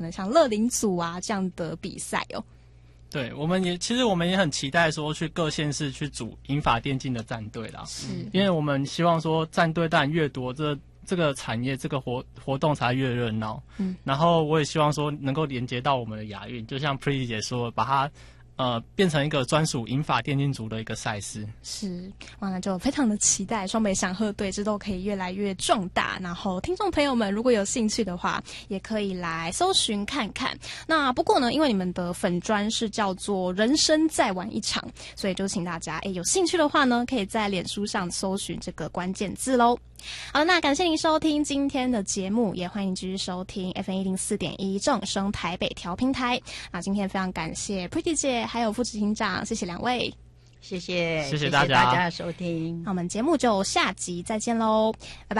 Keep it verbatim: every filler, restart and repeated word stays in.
可能像乐龄组啊这样的比赛哦。 对，我们也其实我们也很期待说去各县市去组银发电竞的战队啦， 是， 因为我们希望说战队当然越多，这这个产业这个活活动才越热闹。嗯，然后我也希望说能够连接到我们的亚运，就像 Pretty 姐说，把它呃变成一个专属银发电竞组的一个赛事。 是，哇，那就非常的期待双北祥鹤队之后可以越来越壮大。然后听众朋友们如果有兴趣的话，也可以来搜寻看看。那不过呢，因为你们的粉专是叫做人生再玩一场，所以就请大家诶有兴趣的话呢，可以在脸书上搜寻这个关键字咯。好，那感谢您收听今天的节目，也欢迎继续收听 F M 一零四点一正声台北调频台。那今天非常感谢 Pretty 姐还有副执行长，谢谢两位， 谢谢， 谢谢大家， 谢谢大家的收听。 那我们节目就下集再见喽，拜拜。